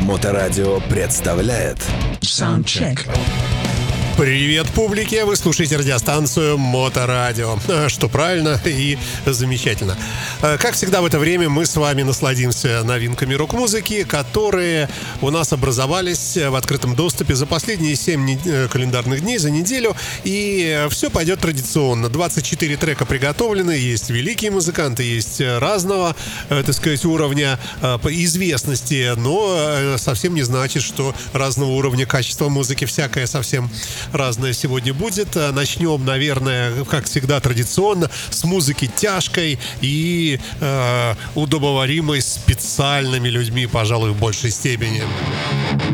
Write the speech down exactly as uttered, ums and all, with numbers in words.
Моторадио представляет Саундчек. Привет, публике! Вы слушаете радиостанцию Моторадио. Что правильно и замечательно. Как всегда в это время мы с вами насладимся новинками рок-музыки, которые у нас образовались в открытом доступе за последние семь календарных дней, за неделю. И все пойдет традиционно. двадцать четыре трека приготовлены, есть великие музыканты, есть разного, так сказать, уровня известности, но совсем не значит, что разного уровня качества музыки всякое совсем разное сегодня будет. Начнем, наверное, как всегда традиционно, с музыки тяжкой и э, удобоваримой специальными людьми, пожалуй, в большей степени.